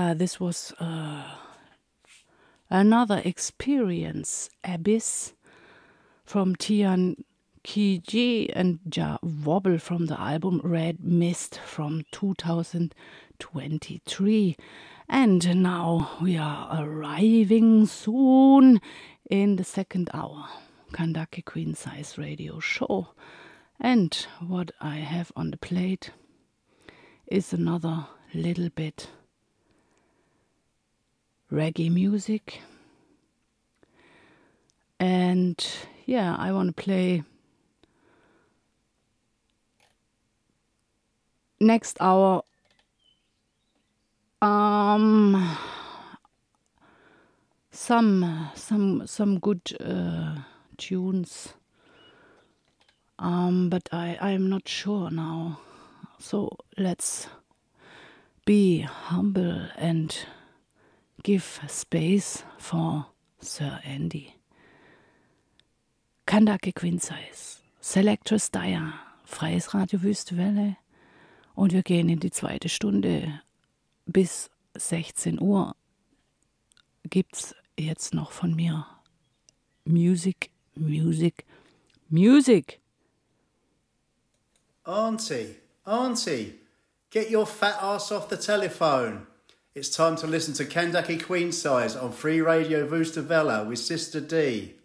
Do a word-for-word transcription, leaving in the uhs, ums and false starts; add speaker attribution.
Speaker 1: yeah, this was uh, another experience, Abyss from Tian Kiji and Ja Wobble from the album Red Mist from two thousand twenty-three. And now we are arriving soon in the second hour, Kandake Queen Size Radio Show. And what I have on the plate is another little bit reggae music. And yeah, I want to play next hour um some some some good uh, tunes, um but I I'm not sure now. So let's be humble and give space for Sir Andy. Kandake Queen Size, Selectress Daya, Freies Radio Wüstewelle. Und wir gehen in die zweite Stunde. Bis sechzehn Uhr gibt's jetzt noch von mir Music, Music, Music.
Speaker 2: Auntie, Auntie, get your fat ass off the telephone. It's time to listen to Kandake Queen Size on Free Radio Wüstewelle with Sister D.